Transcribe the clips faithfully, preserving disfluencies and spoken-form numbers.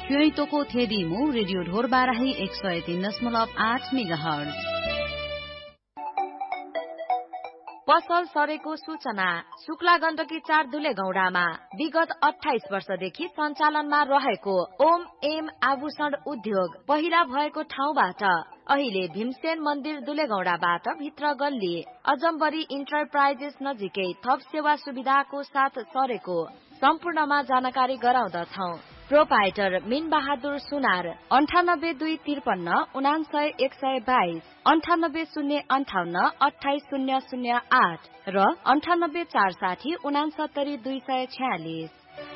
प्युरितोको थेदिमु radio Dhorbarahi एक सय तीन दशमलव आठ मेगाहर्ज। पसल सरेको सूचना। शुक्ला गण्डकी चार दुले गौडामा विगत अठाइस वर्षदेखि सञ्चालनमा रहेको ओम एम आभूषण उद्योग पहिला भएको ठाउँबाट अहिले भीमसेन मन्दिर दुलेगौडाबाट भित्र गल्ली अजम्बरी इन्टरप्राइजेस नजिकै थप सेवा सुविधाको साथ सरेको सम्पूर्णमा जानकारी गराउँदछौ। प्रोपाइटर मिन बहादुर सुनार अन्ठानब्बे दुई त्रिपन्न उनासय एक सय बाइस अन्ठानब्बे शून्य अन्ठाउन्न अठाइस शून्य शून्य आठ र अन्ठानब्बे चार साठी उनासत्तरी दुई सय छ्यालिस।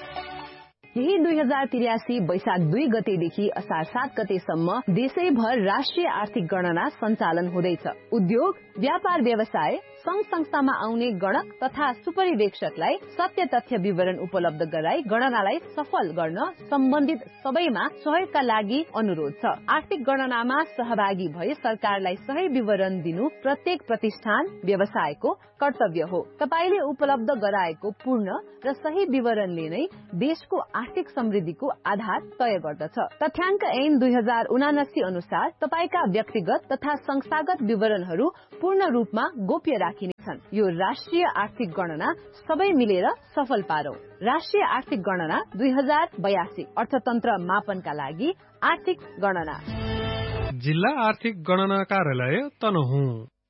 यही दुई हजार त्रियासी वैशाख दुई गतेदेखि असार सात गतेसम्म देशैभर राष्ट्रिय आर्थिक गणना सञ्चालन हुँदैछ। उद्योग, व्यापार व्यवसाय, संघ संस्थामा आउने गणक तथा सुपरिवेक्षकलाई सत्य तथ्य विवरण उपलब्ध गराई गणनालाई सफल गर्न सम्बन्धित सबैमा सहयोगका लागि अनुरोध छ। आर्थिक गणनामा सहभागी भई सरकारलाई सही विवरण दिनु प्रत्येक प्रतिष्ठान व्यवसायको कर्तव्य हो। तपाईले उपलब्ध गराएको पूर्ण र सही विवरणले नै देशको आर्थिक समृद्धिको आधार तय गर्दछ। तथ्याङ्क ऐन दुई हजार उनासी अनुसार तपाईका व्यक्तिगत तथा संस्थागत विवरणहरू पूर्ण रूपमा गोप्य राखिनेछन्। यो राष्ट्रिय आर्थिक गणना सबै मिलेर सफल पारौं। राष्ट्रिय आर्थिक गणना दुई हजार बयासी अर्थतन्त्र मापनका लागि आर्थिक गणना। जिल्ला आर्थिक गणना कार्यालय तनहुँ।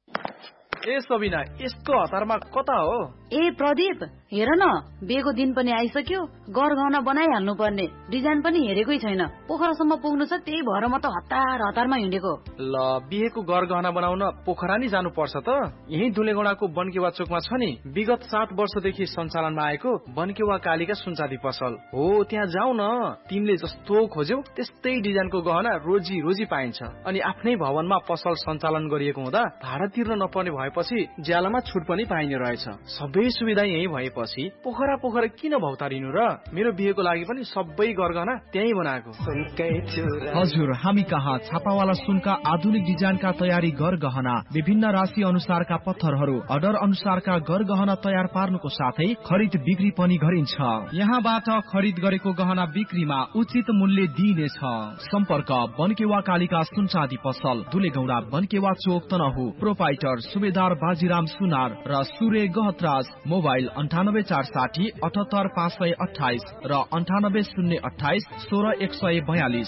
ए सबिना, यस्तो हतारमा कता हो? ए प्रदीप, हेर न, बिहेको दिन पनि आइसक्यो। गरगहना बनाइहाल्नु पर्ने, डिजाइन पनि हेरेकै छैन। पोखरासम्म पुग्नु छ, त्यही भएर म त हतार हतारमा हिँडेको। ल, बिहेको गरगहना बनाउन पोखरा नि जानु पर्छ त। यही दुलेगौडाको बनकेवा चोकमा छ नि, विगत सात वर्षदेखि सञ्चालनमा आएको बनकेवा कालिका सुनचाँदी पसल हो। त्यहाँ जाऊ न, तिमीले जस्तो खोज्यौ त्यस्तै डिजाइनको गहना रोजी रोजी पाइन्छ। अनि आफ्नै भवनमा पसल सञ्चालन गरिएको हुँदा भाडा तिर्न नपर्ने भएपछि ज्यालामा छुट पनि पाइने रहेछ। सबै सुविधा यही भएपछि पोखरा पोखरा किन भौतारिनु र? मेरो बिहेको लागि पनि सबै गरगहना त्यही बनाएको। हजुर, हामी कहाँ छापावाला सुनका आधुनिक डिजाइनका तयारी गरगहना, विभिन्न राशि अनुसारका पत्थरहरू, अर्डर अनुसारका गरगहना तयार पार्नुको साथै खरिद बिक्री पनि गरिन्छ। यहाँबाट खरिद गरेको गहना बिक्रीमा उचित मूल्य दिइनेछ। सम्पर्क बनकेवा कालिका सुनचाँदी पसल, दुलेगौडा, बनकेवा चोक, तनहुँ। प्रोपाइटर सुबेदार बाजीराम सुनार र सूर्य गहतराज। मोबाइल अन्ठानब्बे चार साठी अठहत्तर पाँच सय अठाइस र अन्ठानब्बे शून्य अठाइस सोह्र एक सय बयालिस।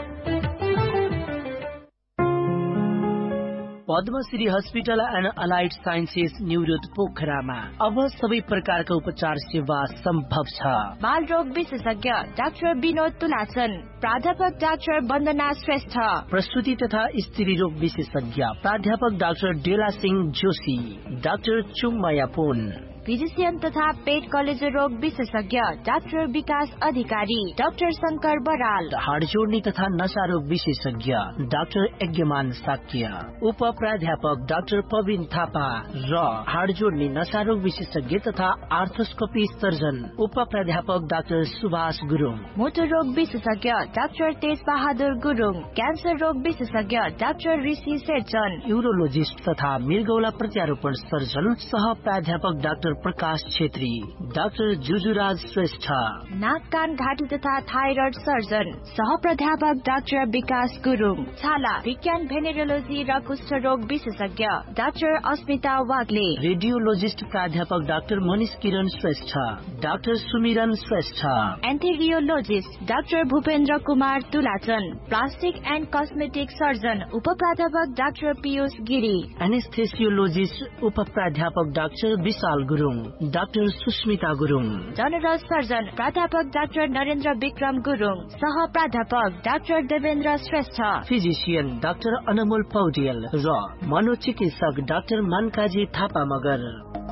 Padmashri hospital and allied sciences New Road पोखरामा अब सबै प्रकारका उपचार सेवा सम्भव छ। बाल रोग विशेषज्ञ डाक्टर विनोद तुलाचन, प्राध्यापक डाक्टर वन्दना श्रेष्ठ, प्रसूति तथा स्त्री रोग विशेषज्ञ प्राध्यापक डाक्टर डेला सिंह जोशी, डाक्टर चुमया पुन, फिजिशियन तथा पेट कलेजो रोग विशेषज्ञ डाक्टर विकास अधिकारी, डाक्टर शंकर बराल, हाड जोड्ने तथा नशा रोग विशेषज्ञ डाक्टर यज्ञमान साक्य, उप प्राध्यापक डाक्टर पविन थापा र हाड जोड्ने नशा रोग विशेषज्ञ तथा आर्थोस्कोपी सर्जन उप प्राध्यापक डाक्टर सुभाष गुरुङ, मोटर रोग विशेषज्ञ डाक्टर तेज बहादुर गुरुङ, क्यान्सर रोग विशेषज्ञ डाक्टर ऋषि शेरचन, यूरोलोजिस्ट तथा मृगौला प्रत्यारोपण सर्जन सह प्राध्यापक डाक्टर प्रकाश छेत्री, डाक्टर जुजुराज श्रेष्ठ, नाक कान घाँटी तथा थाइरोइड सर्जन सह प्राध्यापक डाक्टर विकास गुरुङ, छाला विज्ञान भेनेरोलोजी र कुष्ठ रोग विशेषज्ञ डाक्टर अस्मिता वाग्ले, रेडियोलोजिस्ट प्राध्यापक डाक्टर मनिष किरण श्रेष्ठ, डाक्टर सुमिरन Shrestha, एन्थेरियोलोजिस्ट doctor Bhupendra Kumar तुलाचन, plastic and cosmetic surgeon उप प्राध्यापक डाक्टर पीयूष गिरी, एनेस्थेसियोलोजिस्ट उप प्राध्यापक डाक्टर विशाल Gurung, doctor Susmita Gurung, general surgeon प्राध्यापक डाक्टर नरेन्द्र विक्रम गुरुङ, सह प्राध्यापक doctor Devendra Shrestha, physician doctor अनमोल पौडेल र मनोचिकित्सक doctor मानकाजी Thapa Magar.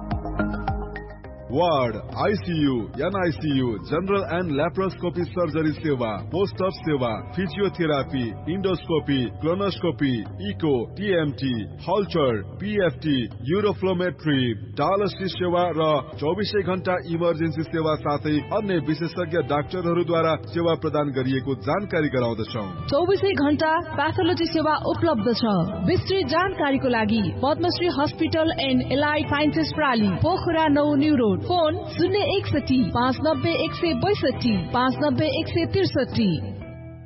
Ward, ICU, NICU, general and laparoscopy surgery सेवा, पोस्ट अप सेवा, physiotherapy, endoscopy, colonoscopy, eco, TMT, हल्चर, PFT, uroflowmetry, dialysis सेवा र चौबिसै घण्टा इमर्जेन्सी सेवा साथै अन्य विशेषज्ञ डाक्टरहरूद्वारा सेवा प्रदान गरिएको जानकारी गराउँदछौ। चौबिसै घण्टा प्याथोलोजी सेवा उपलब्ध छ। विस्तृत जानकारीको लागि Padmashri hospital and allied sciences प्राली, Pokhara नौ न्यू रोड, फोन शून्य एकसठी पाँच नब्बे एक सय बैसठी पाँच नब्बे एक सय त्रिसठी।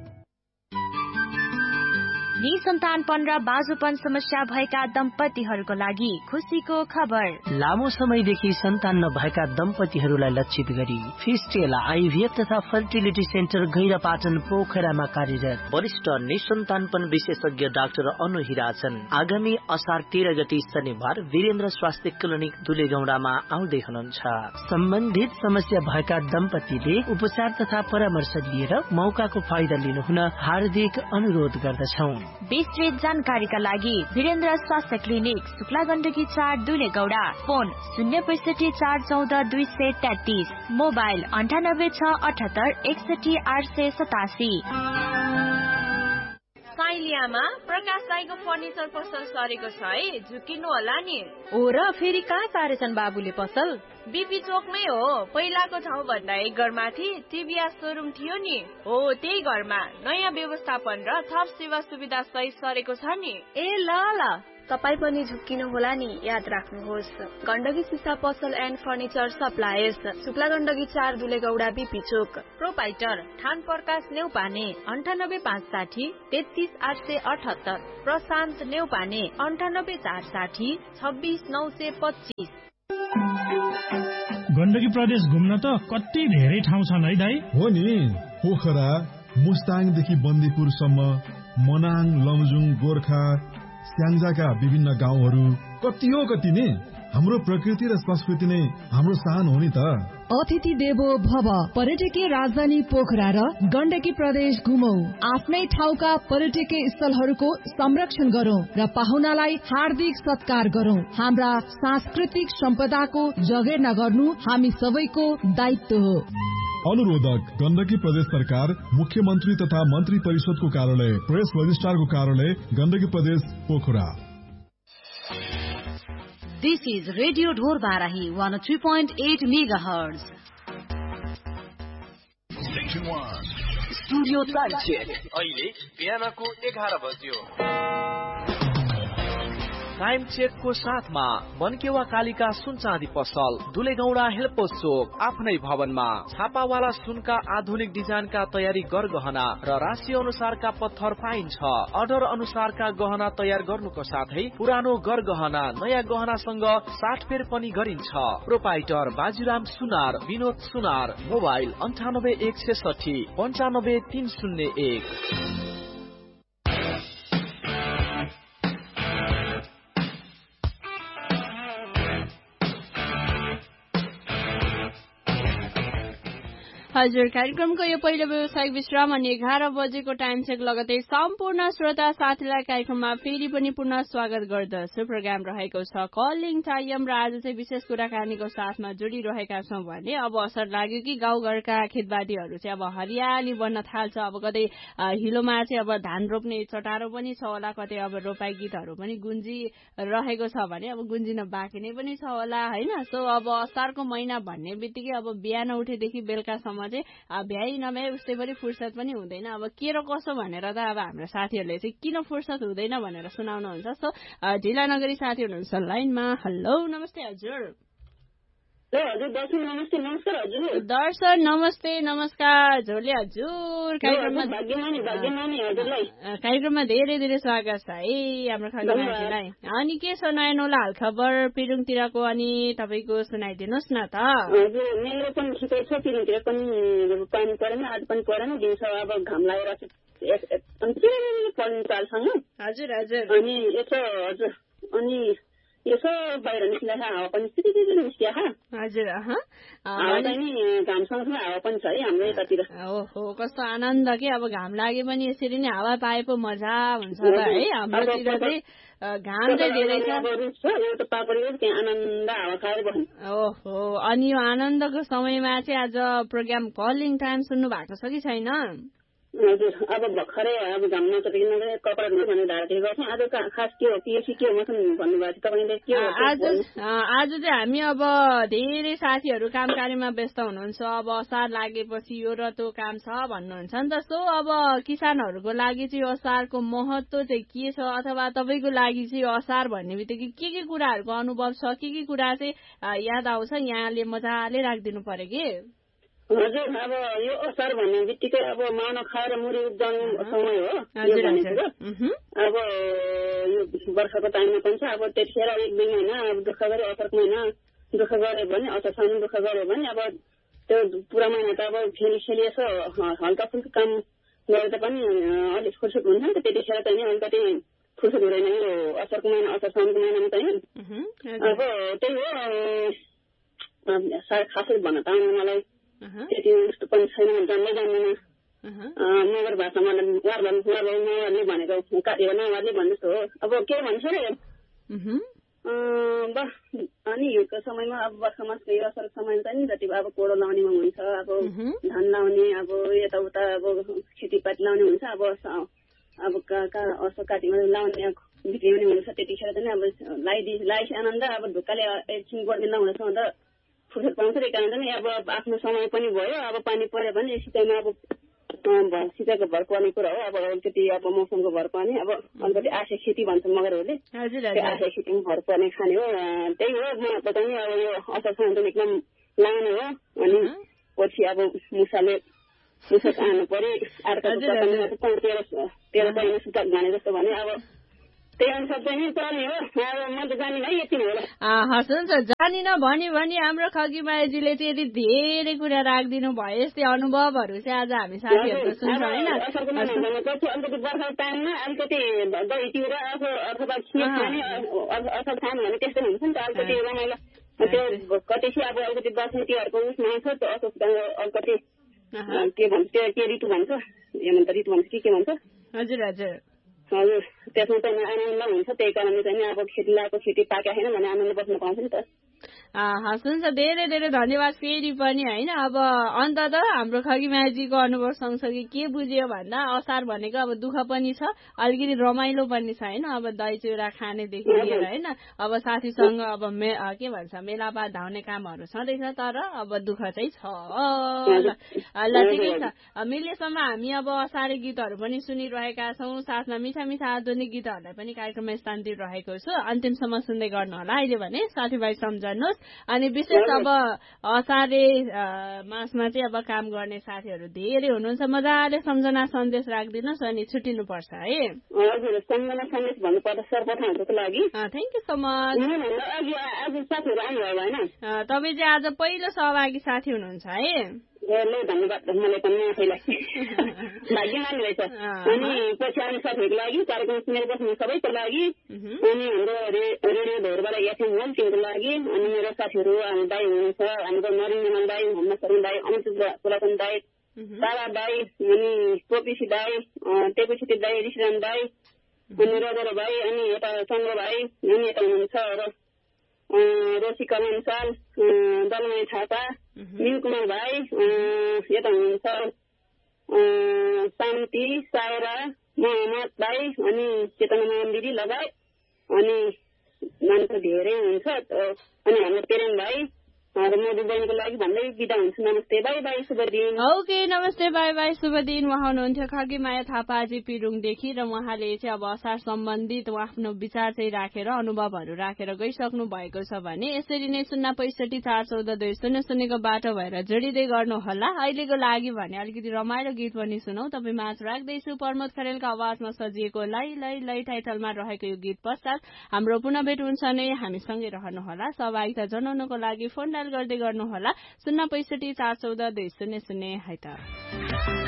निसन्तानपन र बाजुपन समस्या भएका दम्पतिहरूको लागि खुसीको खबर। लामो समयदेखि सन्तान नभएका दम्पतिहरूलाई लक्षित गरी फिस्टेल आइभीएफ तथा फर्टिलिटी सेन्टर गैरापाटन पोखरामा कार्यरत वरिष्ठ निसन्तानपन विशेषज्ञ डाक्टर अनु हिराचन आगामी असार तेह्र गते शनिबार वीरेन्द्र स्वास्थ्य क्लिनिक दुलेगौडामा आउँदै हुनुहुन्छ। सम्बन्धित समस्या भएका दम्पतिले उपचार तथा परामर्श लिएर मौकाको फाइदा लिनुहुन हार्दिक अनुरोध गर्दछौ। विस्तृत जानकारीका लागि वीरेन्द्र स्वास्थ्य क्लिनिक शुक्ला गण्डकी चार दुलेगौडा, फोन शून्य पैसठी चार चौध दुई सय तेत्तीस, मोबाइल अन्ठानब्बे छ अठहत्तर एकसठी आठ सय सतासी। साइलियामा प्रकाश राईको फर्निचर पसल सरेको छ है, झुकिनु होला नि। हो र फेरि कहाँ सारेछन् बाबुले पसल? बीपी चोकमै हो, पहिलाको ठाउँ भन्दा एक घरमाथि टिभीएस सोरुम थियो नि, हो त्यही घरमा नयाँ व्यवस्थापन र थप सेवा सुविधा सहित सरेको छ नि। ए ल ल, तपाई पनि झुक्किनु होला नि, याद राख्नुहोस्। गण्डकी सिसा पसल and furniture suppliers, Shukla Gandaki चार दुलेगौडा बीपी चोक। प्रोपाइटर ठान प्रकाश नेउपाने अन्ठानब्बे पाँच साठी तेत्तीस आठ सय अठहत्तर, प्रशान्त नेउपाने अन्ठानब्बे चार साठी छब्बिस नौ सय पच्चिस। गण्डकी प्रदेश घुम्न त कति धेरै ठाउँ छन् है दाइ? हो नि, पोखरा मुस्ताङदेखि बन्दीपुरसम्म, मनाङ, लमजुङ, गोर्खा, स्याङ्जाका विभिन्न गाउँहरू कति हो कति नि। हाम्रो प्रकृति र संस्कृति नै हाम्रो शान हो नि त। अतिथि देवो भव, पर्यटकीय राजधानी पोखरा र गण्डकी प्रदेश घुमौ। आफ्नै ठाउँका पर्यटकीय स्थलहरूको संरक्षण गरौं र पाहुनालाई हार्दिक सत्कार गरौं। हाम्रा सांस्कृतिक सम्पदाको जगेर्ना गर्नु हामी सबैको दायित्व हो। अनुरोधक गण्डकी प्रदेश सरकार, मुख्यमन्त्री तथा मन्त्री परिषदको कार्यालय, प्रेस रजिस्ट्रारको कार्यालय, गण्डकी प्रदेश Pokhara. This is Radio Dhor Barahi one oh three point eight megahertz. Studio time check अहिले बिहानको एघार बज्यो। टाइम चेकको साथमा बनकेवा कालिका सुन चाँदी पसल, दुलेगौडा हेल्पोस चोक, आफ्नै भवनमा छापावाला सुनका आधुनिक डिजाइनका तयारी गरगहना र राशि अनुसारका पत्थर पाइन्छ। अर्डर अनुसारका गहना तयार गर्नुको साथै पुरानो गरगहना नयाँ गहनासँग साटफेर पनि गरिन्छ। प्रोपाइटर बाजुराम सुनार, विनोद सुनार, मोबाइल अन्ठानब्बे एक छेसठी पन्चानब्बे तीन शून्य एक। हजुर, कार्यक्रमको यो पहिलो व्यवसायिक विश्राम अनि एघार बजेको टाइम चेक लगतै सम्पूर्ण श्रोता साथीलाई कार्यक्रममा फेरि पनि पुनः स्वागत गर्दछु। प्रोग्राम रहेको छ कलिङ टाइम र आज चाहिँ विशेष कुराकानीको साथमा जोडिरहेका छौं भने अब असर लाग्यो कि गाउँघरका खेतबारीहरू चाहिँ अब हरियाली बन्न थाल्छ। अब कतै हिलोमा चाहिँ अब धान रोप्ने चटारो पनि छ होला, कतै अब रोपाई गीतहरू पनि गुन्जी रहेको छ भने अब गुन्जिन बाँकी नै पनि छ होला हैन। सो अब असारको महिना भन्ने बित्तिकै अब बिहान उठेदेखि बेलुकासम्म चाहिँ भ्याइ नभ्याइ उस्तै पनि फुर्सद पनि हुँदैन। अब के र कसो भनेर त अब हाम्रो साथीहरूले चाहिँ किन फुर्सद हुँदैन भनेर सुनाउनुहुन्छ। सो ढिला नगरी साथी हुनुहुन्छ लाइनमा। हेलो, नमस्ते हजुर। दर्शन नमस्ते, नमस्कार झोले हजुर। कार्यक्रममा कार्यक्रममा धेरै धेरै स्वागत छ है हाम्रो खालको मान्छेलाई। अनि के छ नयाँ नौला हाल खबर पिरुङतिरको, अनि तपाईँको सुनाइदिनुहोस् न त। मेरो पनि ठिकै छ, पिरुङतिर पनि पानी परेन, आज पनि परेन, दिउँसो अब घाम लागेर पढ्नुसँग। हजुर हजुर। अनि यसो हजुर अनि यसो बाहिर निस्किँदा हावा पनि निस्किया। हजुर, घाम सँगसँगै हावा पनि छ है हाम्रो यतातिर। ओहो, कस्तो आनन्द के अब घाम लागे पनि यसरी नै हावा पाए पो मजा हुन्छ त है। हाम्रोतिर चाहिँ घाम चाहिँ धेरै छ। ओहो, अनि यो आनन्दको समयमा चाहिँ आज प्रोग्राम कलिङ टाइम सुन्नु भएको छ कि छैन? हजुर, अब भर्खरै अब घाम नचटेको कपडा धुनु भनेर धारातिर गर्छौँ। आज खास के हो पिएसी के हो भन्नुभएको थियो तपाईँले? के हो आज आज चाहिँ हामी अब धेरै साथीहरू काम कार्यमा व्यस्त हुनुहुन्छ। अब असार लागेपछि यो र त्यो काम छ भन्नुहुन्छ नि त। सो अब किसानहरूको लागि चाहिँ यो असारको महत्व चाहिँ के छ, अथवा तपाईँको लागि चाहिँ यो असार भन्ने बित्तिकै के के कुराहरूको अनुभव छ, के के कुरा चाहिँ याद आउँछ यहाँले मजाले राखिदिनु पर्यो कि? हजुर अब यो असार भन्ने बित्तिकै अब माउन खाएर मुरी उब्जाउने समय हो यो भन्ने कुरो अब यो वर्षाको टाइममा पनि छ अब त्यतिखेर एक दुई महिना अब दुःख गरे असारको महिना दुःख गऱ्यो भने असार साउन दुःख गऱ्यो भने अब त्यो पुरा महिना त अब फेरि फेरि यसो हल्का फुल्का काम गरेर पनि अलिक फुर्सद हुन्छ नि त त्यतिखेर चाहिँ अलिकति फुर्सद हुँदैन यो असारको महिना असार साउनको महिनामा चाहिँ अब त्यही हो सायद खासै भन्न त आउनु मलाई त्यति जस्तो पनि छैन जन्मै जान्दैन मगर भाषामा उहाँहरूले भनेको काटेर उहाँहरूले भन्नुहोस् हो अब के भन्छ अरे बस अनि हिउँदको समयमा अब बर्खा मासको यो असार समयमा चाहिँ जति अब कोडो लाउनेमा हुन्छ अब धान लाउने अब यताउता अब खेतीपाती लाउने हुन्छ अब अब असो काटीमा लाउने बिक्री हुन्छ त्यतिखेर चाहिँ अब लगाइदिए लगाएपछि आनन्द अब ढुक्काले एकछिन गोड्ने नहुँदैछ अन्त फुर्सद पाउँछ त्यही कारण चाहिँ अब आफ्नो समय पनि भयो अब पानी पर्यो भने सिँचाइमा अब सिँचाइको भर पर्ने कुरा हो अब अलिकति अब मौसमको भर पर्ने अब अलिकति आशा खेती भन्छ मगरहरूले आशा खेतीमा भर पर्ने खाने हो त्यही हो म बताउने अब यो असार साउन एकदम लाउने हो अनि पछि अब मुसाले मुसा आउनु पर्यो अर्को तेह्र तेह्र महिना सुता भने जस्तो भने अब त्यही अनुसार चाहिँ चल्ने हो अब म त जानिन है यति नै होला हस् हुन्छ जानिन भन्यो भने हाम्रो खगीमायाजीले चाहिँ यदि धेरै कुरा राखिदिनु भयो यस्तै अनुभवहरू चाहिँ आज हामी साथीहरूको सुन्छौँ होइन अलिकति बर्खाको टाइममा अलिकति दही तिउर अथवा खिर खाने असार खानु भने त्यस्तो हुन्छ नि त अलिकति रमाइलो त्यो कति चाहिँ अब अलिकति दसैँ तिहारको उसमा आउँछ त्यो असुविधा अलिकति के भन्छ त्यो के ऋतु भन्छ हेमन्त ऋतु भन्छ के के भन्छ हजुर हजुर हजुर त्यसमा चाहिँ आनन्द हुन्छ त्यही कारणले चाहिँ अब खेती लगाएको खेती पाकेको छैन भने आनन्द बस्न पाउँछ नि त हस् हुन्छ धेरै धेरै धन्यवाद फेरि पनि होइन अब अन्तत हाम्रो खगीमायाजीको अनुभव सँगसँगै के बुझ्यो भन्दा असार भनेको अब दुःख पनि छ अलिकति रमाइलो पनि छ होइन अब दही चिउरा खानेदेखि लिएर होइन अब साथीसँग अब मे के भन्छ मेलापात धाउने कामहरू छँदैछ तर अब दुःख चाहिँ छ ल ठिकै छ मिलेसम्म हामी अब असारे गीतहरू पनि सुनिरहेका छौँ साथमा मिठा मिठा आधुनिक गीतहरूलाई पनि कार्यक्रममा स्थान दिइरहेको छु अन्तिमसम्म सुन्दै गर्नु होला अहिले भने साथीभाइ सम्झनुहोस् अनि विशेष अब असारे मासमा चाहिँ अब काम गर्ने साथीहरू धेरै हुनुहुन्छ मजाले सम्झना सन्देश राखिदिनुहोस् अनि छुट्टिनुपर्छ है हजुर सम्झना सन्देश भन्नुपर्दा सर्वप्रथमको लागि थ्याङ्क यू सो मच तपाईँ चाहिँ आज पहिलो सहभागी साथी हुनुहुन्छ है धन्यवाद मलाई पनि आफैलाई भाग्य मान्नु रहेछ अनि पछि आउने साथीहरूको लागि कार्यक्रम सुनेर बस्नु सबैको लागि अनि हाम्रो रेडियो धोरबाट एफएम होम टिमको लागि अनि मेरो साथीहरू हाम्रो दाई हुनुहुन्छ हाम्रो नरिन्दमान दाई मोहम्मद शर्मा दाई अमित पुरातन दाई तारा दाई अनि कोपिसी दाई टेपुछिती दाई ऋषिराम दाई अनि रजर भाइ अनि यता चन्द्र भाइ अनि यता हुनुहुन्छ र रोसी कमान साल दलमाई थापा मिन कुमार भाइ यता हुनुहुन्छ शान्ति सायरा मोहम्मद भाइ अनि चेतना दिदी लगायत अनि मान्छे धेरै हुन्छ अनि हाम्रो पेरेन्ट भाइ मोदी बहिनीको लागि भन्दै बिदा हुन्छ नमस्ते बाई बाई शुभ दिन ओके नमस्ते बाई बाई शुभ दिन उहाँ हुनुहुन्थ्यो खगीमाया थापाजी पिरुङदेखि र उहाँले चाहिँ अब असार सम्बन्धित आफ्नो विचार चाहिँ राखेर अनुभवहरू राखेर गइसक्नु भएको छ भने यसरी नै शून्य पैसठी चार चौध दुई शून्य शून्यको बाटो भएर जोडिँदै गर्नुहोला अहिलेको लागि भने अलिकति रमाइलो गीत पनि सुनौ तपाईँ माझ राख्दैछु प्रमोद खरेलको आवाजमा सजिएको लै लै लै टाइटलमा रहेको यो गीत पश्चात हाम्रो पुनः भेट हुन्छ नै हामीसँगै रहनुहोला सहभागिता जनाउनको लागि फोन गर्दै गर्नुहोला शून्य पैसठी चार चौध दुई शून्य शून्य है त